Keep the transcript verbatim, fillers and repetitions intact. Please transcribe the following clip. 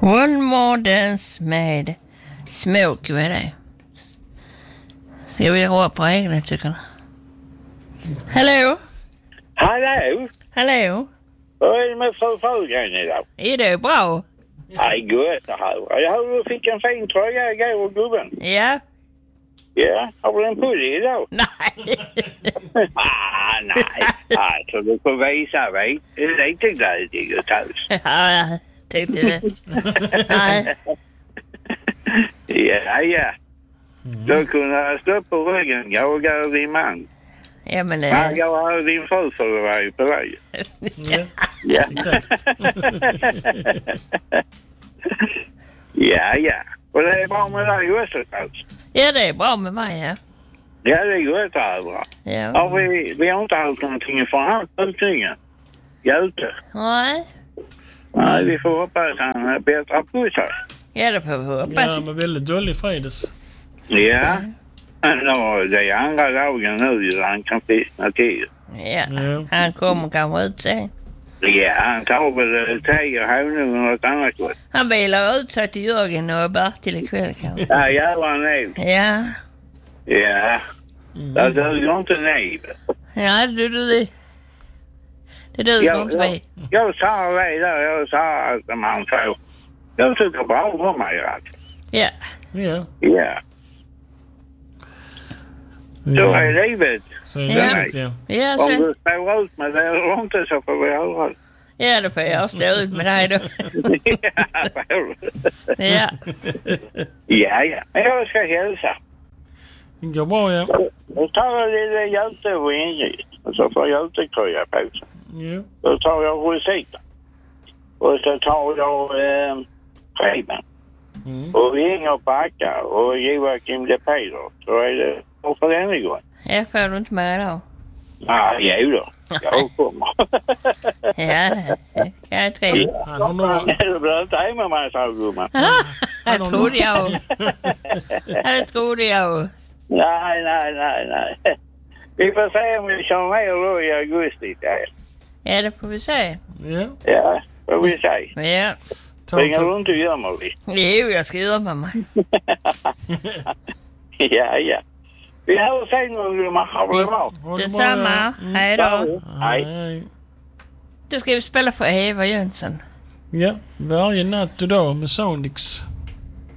One more dance med Smoke, vad är det? Ska vi röra på egna, tycker jag. Hallå? Hallå? Hallå? Vad är det med förfrågan idag? Är det bra? Nej, gott att höra. Jag hörde du fick en fin tröja igår och gubben. Ja. Ja, har du en pulli idag? Nej. ah, nej. Alltså, du får visa mig. Det är inte glädje att ta oss. Ja, jag tyckte det. Nej. Ja, ja. Mm. Du kunde stå på ryggen, jag och din man. Ja, men det... Ja, jag och din fru för det var ju på vägen. Ja. Ja. Ja, ja. Och det är bra med dig också, alltså. Ja, det är bra med mig, ja. Ja, det är gott att höra. Ja. Ja, vi, vi har inte haft någonting från allt allting. Hjälte. Nej. Nej, vi får hoppas att han bättrar på sig. Ja, det får vi hoppas. Ja, men väldigt dålig fredags. Ja. Nå, det är andra dagen nu där han kan friskna till. Ja, ja. Han kommer kanske ut sig. Ja, han tar väl te och honung och något annat gott. Han bilar ut sig till Jörgen och Bertil ikväll kanske. Ja, jävlar nej. Ja. Ja. Mm. Det duger inte nej. Ja, du, du, det. Det duger inte vi. Jag, jag sa det där, jag sa att man får. Jag tycker bra om mig alltså. Ja. Ja. Ja. Så är livet. Så är livet, ja. Ja, om du står ut med det eller inte så får vi höra. Ja, då får jag stå ut med dig då. Ja. Ja, ja. Jag ska hälsa. Det går bra, ja. Då tar jag lite hjälte och Ingrid. Och så får jag hjältekröja på sig. Ja. Då tar jag Rosita. Och så tar jag eh, Preben. Mm. Och ringer och backar. Och Joakim de Peder. Så är det för den igång. Jag får du inte med då. Nej, jo då. Jag kommer. Ja, det kan jag tro. Du blir inte hemma med sig, gumman. Det trodde jag. Det trodde jag. Nej, nej, nej, nej. Vi får se om vi kör med då i augusti. Ja, det får vi se. Ja. Ja, får vi se. Ja. Ringer du inte gömma dig? Jo, jag ska gömma mig. Ja, ja. Vi har sen någon gumma. Har det bra? Detsamma. Mm. Hej då. Hej. Då ska vi spela för Eva Jönsson. Ja, varje natt och dag med Soundix.